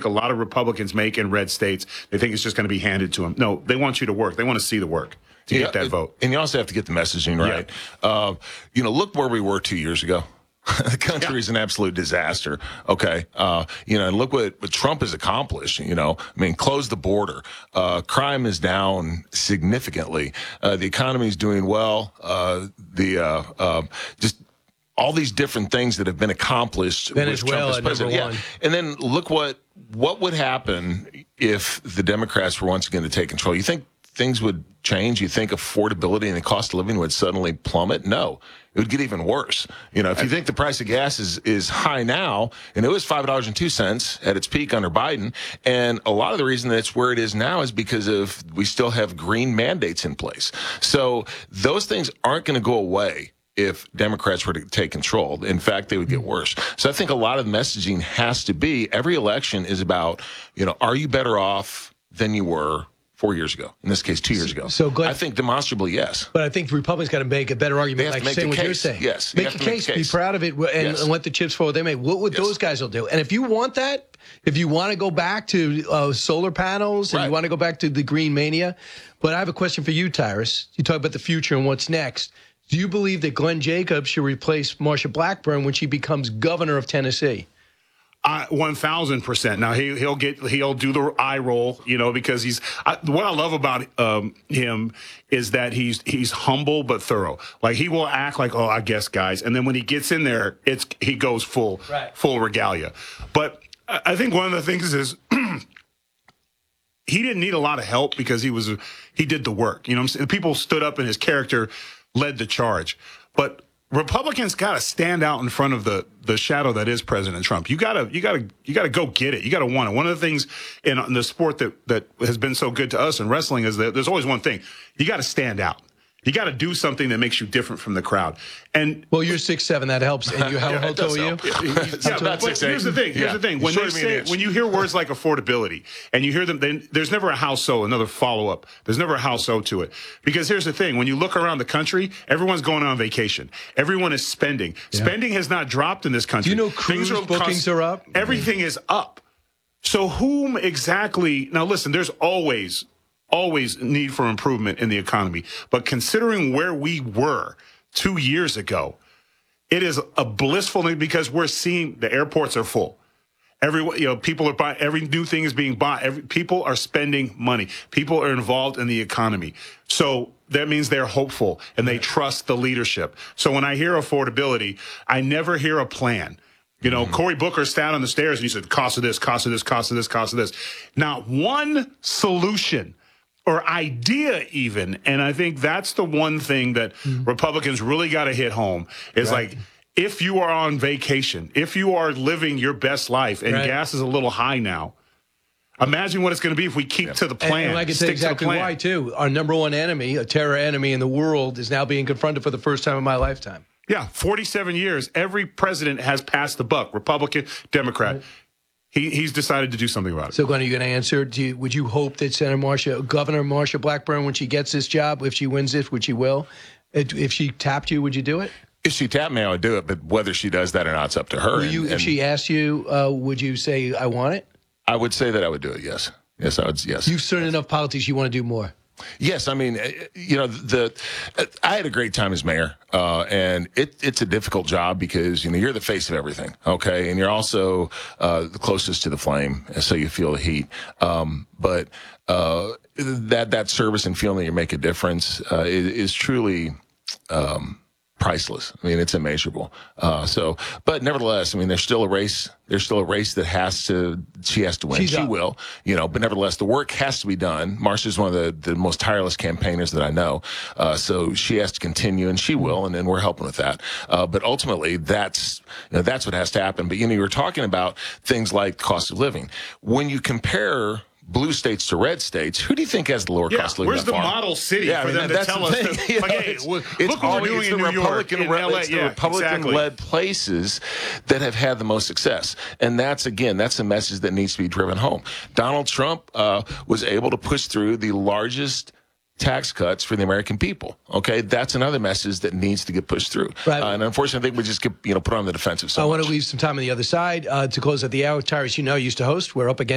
a lot of Republicans make in red states. They think it's just going to be handed to them. No, they want you to work. They want to see the work to get that vote. And you also have to get the messaging right. Yeah. Look where we were 2 years ago. The country is an absolute disaster. Okay. And look what Trump has accomplished. Close the border. Crime is down significantly. The economy is doing well. Just all these different things that have been accomplished. Venezuela, with Trump as president. #1. And then look what would happen if the Democrats were once again to take control. You think things would change? You think affordability and the cost of living would suddenly plummet? No, it would get even worse. If you think the price of gas is high now, and it was $5.02 at its peak under Biden, and a lot of the reason that it's where it is now is because of we still have green mandates in place. So those things aren't going to go away if Democrats were to take control. In fact, they would get worse. So I think a lot of the messaging has to be every election is about, are you better off than you were 4 years ago? In this case, 2 years ago. So Glenn, I think demonstrably, yes. But I think the Republicans got to make a better argument, like saying what you're saying. Yes. Make a case, be proud of it, and let the chips fall where they may. What would those guys will do? And if you want that, if you want to go back to solar panels and you want to go back to the green mania, but I have a question for you, Tyrus. You talk about the future and what's next. Do you believe that Glenn Jacobs should replace Marsha Blackburn when she becomes governor of Tennessee? 1,000%. Now he'll do the eye roll, because what I love about him is that he's humble but thorough. Like he will act like, I guess guys, and then when he gets in there, he goes full regalia. But I think one of the things is he didn't need a lot of help because he did the work. People stood up and his character led the charge. But Republicans got to stand out in front of the shadow that is President Trump. You got to go get it. You got to want it. One of the things in the sport that has been so good to us in wrestling is that there's always one thing. You got to stand out. You got to do something that makes you different from the crowd. And well, you're 6'7", that helps. And how tall are you? But here's the thing. Here's the thing. When you hear words like affordability and you hear them, then there's never a how so, another follow-up. There's never a how so to it. Because here's the thing. When you look around the country, everyone's going on vacation. Everyone is spending. Yeah. Spending has not dropped in this country. Do you know cruise bookings are up? Everything is up. So whom exactly? Now, listen, there's always need for improvement in the economy. But considering where we were 2 years ago, it is a blissful thing because we're seeing the airports are full. People are buying, every new thing is being bought. People are spending money. People are involved in the economy. So that means they're hopeful and they trust the leadership. So when I hear affordability, I never hear a plan. Cory Booker sat on the stairs and he said, cost of this, cost of this, cost of this, cost of this. Not one solution or idea even. And I think that's the one thing that Republicans really got to hit home is like, if you are on vacation, if you are living your best life and gas is a little high now, imagine what it's going to be if we keep to the plan. And I can say exactly why, too. Our #1 enemy, a terror enemy in the world, is now being confronted for the first time in my lifetime. Yeah, 47 years. Every president has passed the buck, Republican, Democrat. Right. He's decided to do something about it. So, Glenn, are you going to answer? Would you hope that Governor Marsha Blackburn, when she gets this job, if she wins it, which she will, if she tapped you, would you do it? If she tapped me, I would do it. But whether she does that or not, it's up to her. If she asked you, would you say, I want it? I would say that I would do it, yes. Yes, I would, yes. You've served enough politics, you want to do more. Yes, I mean, I had a great time as mayor, and it's a difficult job because, you're the face of everything, okay? And you're also the closest to the flame, so you feel the heat. But that service and feeling that you make a difference is truly priceless. I mean, it's immeasurable. But nevertheless, I mean, there's still a race. There's still a race that she has to win. She will, but nevertheless, the work has to be done. Marsha's one of the most tireless campaigners that I know. So she has to continue and she will. And then we're helping with that. But ultimately that's what has to happen. But, you were talking about things like cost of living. When you compare blue states to red states, who do you think has the lower cost of living? Where's the model city for them to tell us? Look what we're doing in New York, in LA. It's the Republican-led places that have had the most success. And that's the message that needs to be driven home. Donald Trump was able to push through the largest tax cuts for the American people. Okay, that's another message that needs to get pushed through. Right. And unfortunately, I think we just get put on the defensive. I want to leave some time on the other side to close at the hour. Tyrus, used to host. We're up against